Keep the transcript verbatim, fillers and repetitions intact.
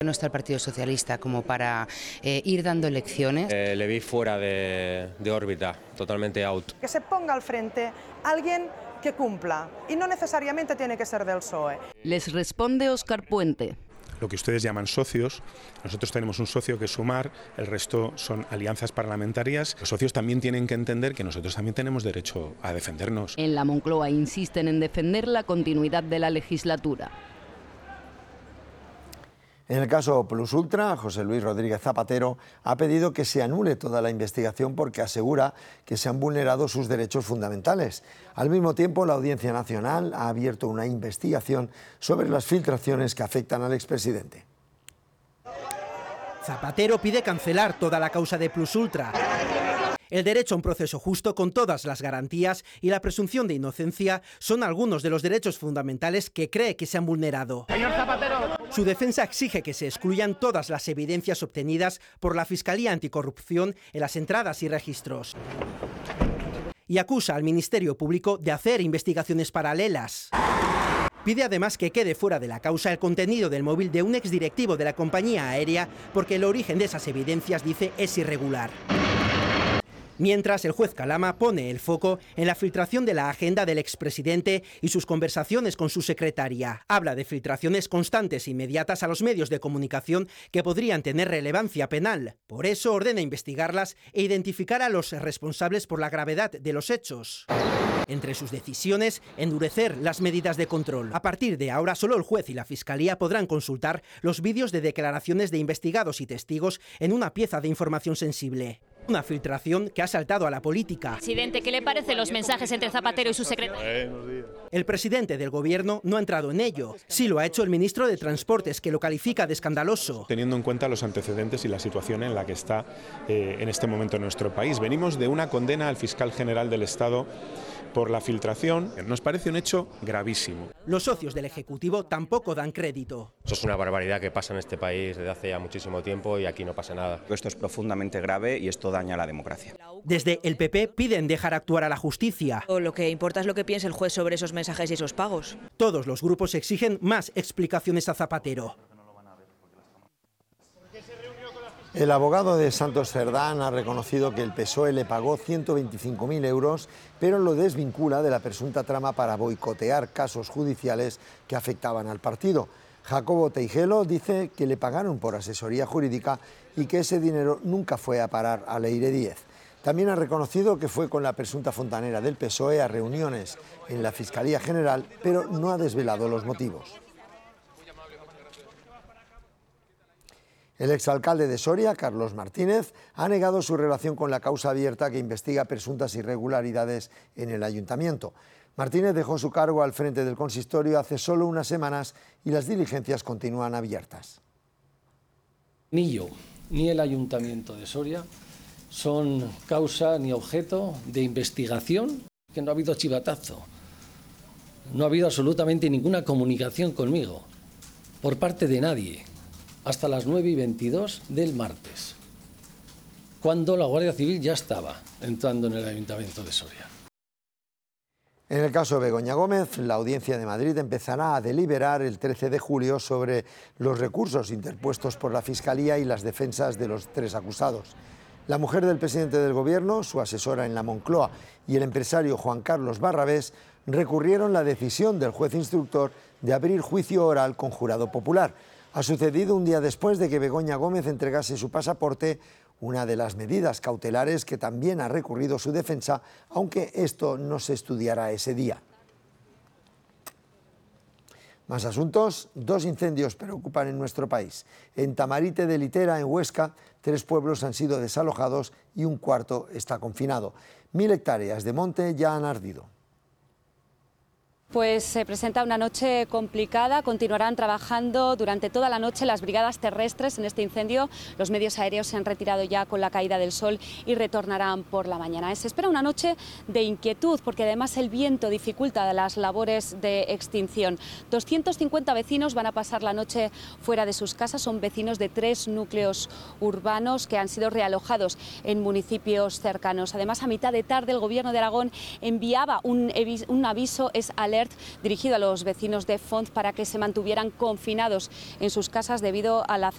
No está el Partido Socialista como para eh, ir dando lecciones. Eh, le vi fuera de, de órbita, totalmente out. Que se ponga al frente alguien que cumpla, y no necesariamente tiene que ser del P S O E. Les responde Óscar Puente. Lo que ustedes llaman socios, nosotros tenemos un socio que es Sumar, el resto son alianzas parlamentarias. Los socios también tienen que entender que nosotros también tenemos derecho a defendernos. En la Moncloa insisten en defender la continuidad de la legislatura. En el caso Plus Ultra, José Luis Rodríguez Zapatero ha pedido que se anule toda la investigación porque asegura que se han vulnerado sus derechos fundamentales. Al mismo tiempo, la Audiencia Nacional ha abierto una investigación sobre las filtraciones que afectan al expresidente. Zapatero pide cancelar toda la causa de Plus Ultra. El derecho a un proceso justo con todas las garantías y la presunción de inocencia son algunos de los derechos fundamentales que cree que se han vulnerado. Señor Zapatero. Su defensa exige que se excluyan todas las evidencias obtenidas por la Fiscalía Anticorrupción en las entradas y registros. Y acusa al Ministerio Público de hacer investigaciones paralelas. Pide además que quede fuera de la causa el contenido del móvil de un exdirectivo de la compañía aérea porque el origen de esas evidencias, dice, es irregular. Mientras, el juez Calama pone el foco en la filtración de la agenda del expresidente y sus conversaciones con su secretaria. Habla de filtraciones constantes e inmediatas a los medios de comunicación que podrían tener relevancia penal. Por eso ordena investigarlas e identificar a los responsables por la gravedad de los hechos. Entre sus decisiones, endurecer las medidas de control. A partir de ahora, solo el juez y la Fiscalía podrán consultar los vídeos de declaraciones de investigados y testigos en una pieza de información sensible. Una filtración que ha saltado a la política. Presidente, ¿qué le parecen los mensajes entre Zapatero y su secretario? El presidente del gobierno no ha entrado en ello. Sí lo ha hecho el ministro de Transportes, que lo califica de escandaloso. Teniendo en cuenta los antecedentes y la situación en la que está eh, en este momento nuestro país. Venimos de una condena al fiscal general del Estado por la filtración. Nos parece un hecho gravísimo. Los socios del Ejecutivo tampoco dan crédito. Eso es una barbaridad que pasa en este país desde hace ya muchísimo tiempo y aquí no pasa nada. Esto es profundamente grave y esto daña a la democracia. Desde el P P piden dejar actuar a la justicia. Lo que importa es lo que piense el juez sobre esos mensajes y esos pagos. Todos los grupos exigen más explicaciones a Zapatero. El abogado de Santos Cerdán ha reconocido que el P S O E le pagó ciento veinticinco mil euros, pero lo desvincula de la presunta trama para boicotear casos judiciales que afectaban al partido. Jacobo Teijelo dice que le pagaron por asesoría jurídica y que ese dinero nunca fue a parar a Leire Díez. También ha reconocido que fue con la presunta fontanera del P S O E a reuniones en la Fiscalía General, pero no ha desvelado los motivos. El exalcalde de Soria, Carlos Martínez, ha negado su relación con la causa abierta que investiga presuntas irregularidades en el ayuntamiento. Martínez dejó su cargo al frente del consistorio hace solo unas semanas y las diligencias continúan abiertas. Ni yo, ni el ayuntamiento de Soria son causa ni objeto de investigación, que no ha habido chivatazo. No ha habido absolutamente ninguna comunicación conmigo, por parte de nadie. Hasta las nueve y veintidós del martes, cuando la Guardia Civil ya estaba entrando en el Ayuntamiento de Soria. En el caso de Begoña Gómez, la Audiencia de Madrid empezará a deliberar el trece de julio sobre los recursos interpuestos por la Fiscalía y las defensas de los tres acusados. La mujer del presidente del Gobierno, su asesora en la Moncloa y el empresario Juan Carlos Barrabés recurrieron la decisión del juez instructor de abrir juicio oral con jurado popular. Ha sucedido un día después de que Begoña Gómez entregase su pasaporte, una de las medidas cautelares que también ha recurrido su defensa, aunque esto no se estudiará ese día. Más asuntos. Dos incendios preocupan en nuestro país. En Tamarite de Litera, en Huesca, tres pueblos han sido desalojados y un cuarto está confinado. Mil hectáreas de monte ya han ardido. Pues se presenta una noche complicada, continuarán trabajando durante toda la noche las brigadas terrestres en este incendio. Los medios aéreos se han retirado ya con la caída del sol y retornarán por la mañana. Se espera una noche de inquietud porque además el viento dificulta las labores de extinción. doscientos cincuenta vecinos van a pasar la noche fuera de sus casas, son vecinos de tres núcleos urbanos que han sido realojados en municipios cercanos. Además, a mitad de tarde el Gobierno de Aragón enviaba un, un aviso, es alerta, dirigido a los vecinos de Font para que se mantuvieran confinados en sus casas debido a la